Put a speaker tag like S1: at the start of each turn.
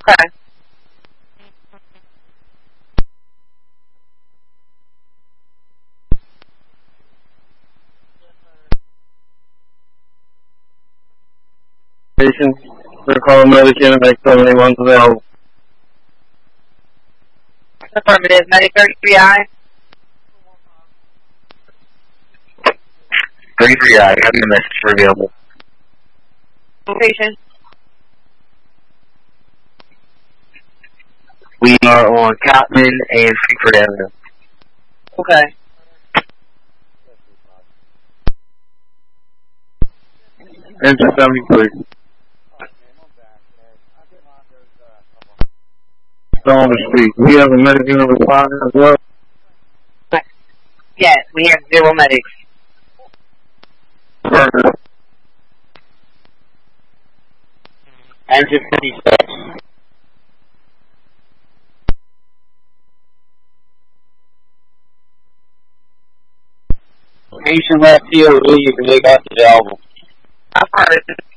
S1: Okay.
S2: We're calling Medicaid and make so many ones available.
S1: Affirmative. Medic 33I.
S2: 33I, have your message for available.
S1: Location.
S2: We are on Cotman and Frankfurt Avenue.
S1: Okay.
S2: Enter 73. Still on the street. We have a medic unit responding as well.
S1: Yes, we have 0 medics.
S2: Perfect.
S3: Enter 56. Patient left COD, you can make out the available.
S1: Affirmative.